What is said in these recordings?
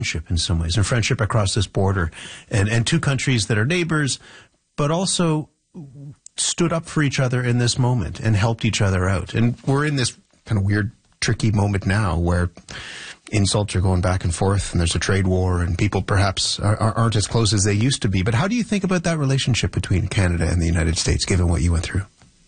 in some ways, and friendship across this border, and two countries that are neighbors, but also stood up for each other in this moment and helped each other out. And we're in this kind of weird, tricky moment now where insults are going back and forth and there's a trade war and people perhaps aren't as close as they used to be. But how do you think about that relationship between Canada and the United States, given what you went through?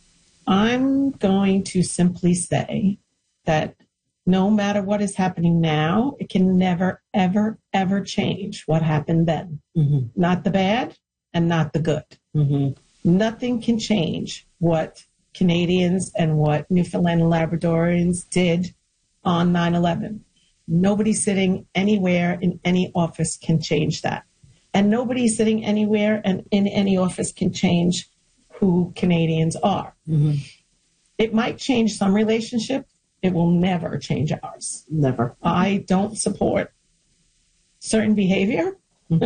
I'm going to simply say that no matter what is happening now, it can never, ever, ever change what happened then. Mm-hmm. Not the bad and not the good. Mm-hmm. Nothing can change what Canadians and what Newfoundland and Labradorians did on 9/11. Nobody sitting anywhere in any office can change that. And nobody sitting anywhere and in any office can change who Canadians are. Mm-hmm. It might change some relationship. It will never change ours. Never. I don't support certain behavior.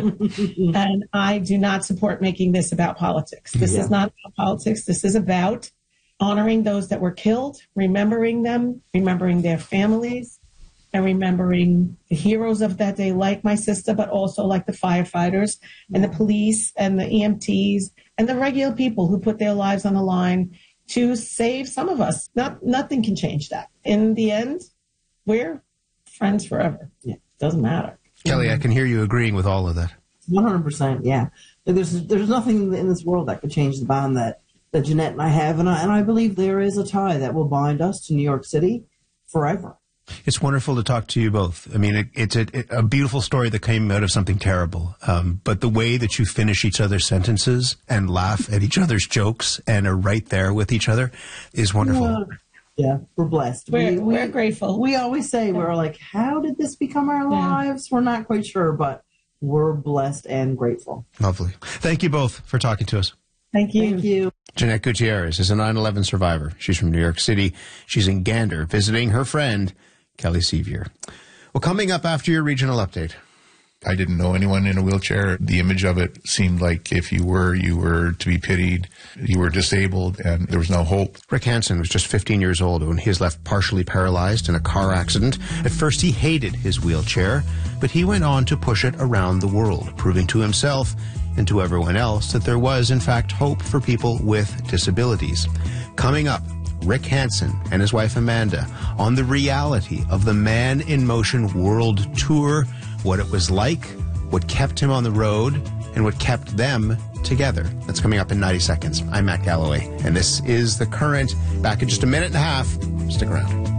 And I do not support making this about politics. This is not about politics. This is about honoring those that were killed, remembering them, remembering their families, and remembering the heroes of that day, like my sister, but also like the firefighters and the police and the EMTs and the regular people who put their lives on the line to save some of us. Nothing can change that. In the end, we're friends forever. Yeah, it doesn't matter. Kelly, I can hear you agreeing with all of that. 100%, yeah. There's nothing in this world that could change the bond that Jeanette and I have, and I believe there is a tie that will bind us to New York City forever. It's wonderful to talk to you both. I mean, it's a beautiful story that came out of something terrible. But the way that you finish each other's sentences and laugh at each other's jokes and are right there with each other is wonderful. Yeah, we're blessed. We're grateful. We always say, we're like, how did this become our lives? We're not quite sure, but we're blessed and grateful. Lovely. Thank you both for talking to us. Thank you. Thank you. Jeanette Gutierrez is a 9/11 survivor. She's from New York City. She's in Gander visiting her friend, Kelly Sevier. Well, coming up after your regional update. I didn't know anyone in a wheelchair. The image of it seemed like if you were to be pitied. You were disabled, and there was no hope. Rick Hansen was just 15 years old when he was left partially paralyzed in a car accident. At first, he hated his wheelchair, but he went on to push it around the world, proving to himself and to everyone else that there was, in fact, hope for people with disabilities. Coming up, Rick Hansen and his wife Amanda on the reality of the Man in Motion World Tour, what it was like, what kept him on the road, and what kept them together. That's coming up in 90 seconds. I'm Matt Galloway, and this is The Current. Back in just a minute and a half. Stick around.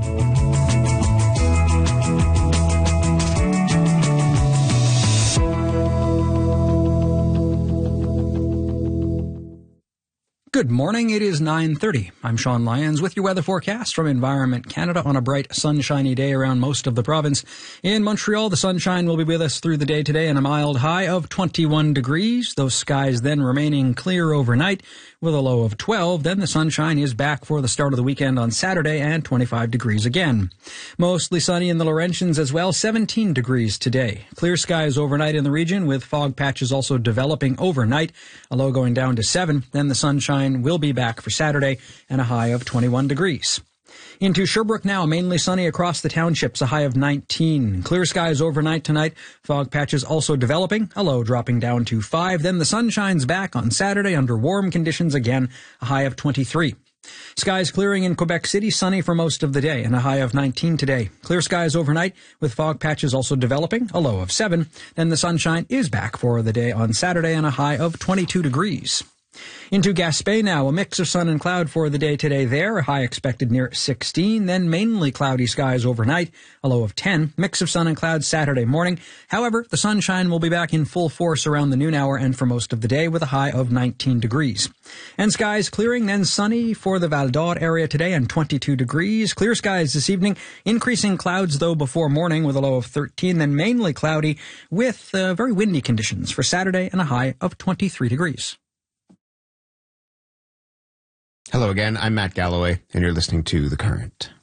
Good morning. It is 9:30. I'm Sean Lyons with your weather forecast from Environment Canada on a bright, sunshiny day around most of the province. In Montreal, the sunshine will be with us through the day today and a mild high of 21 degrees. Those skies then remaining clear overnight with a low of 12. Then the sunshine is back for the start of the weekend on Saturday and 25 degrees again. Mostly sunny in the Laurentians as well, 17 degrees today. Clear skies overnight in the region with fog patches also developing overnight, a low going down to 7. Then the sunshine will be back for Saturday and a high of 21 degrees. Into Sherbrooke now, mainly sunny across the townships, a high of 19. Clear skies overnight tonight, fog patches also developing, a low dropping down to 5. Then the sun shines back on Saturday under warm conditions again, a high of 23. Skies clearing in Quebec City, sunny for most of the day and a high of 19 today. Clear skies overnight with fog patches also developing, a low of 7. Then the sunshine is back for the day on Saturday and a high of 22 degrees. Into Gaspé now, a mix of sun and cloud for the day today there, a high expected near 16, then mainly cloudy skies overnight, a low of 10, mix of sun and clouds Saturday morning. However, the sunshine will be back in full force around the noon hour and for most of the day with a high of 19 degrees. And skies clearing, then sunny for the Val d'Or area today and 22 degrees. Clear skies this evening, increasing clouds though before morning with a low of 13, then mainly cloudy with very windy conditions for Saturday and a high of 23 degrees. Hello again, I'm Matt Galloway, and you're listening to The Current.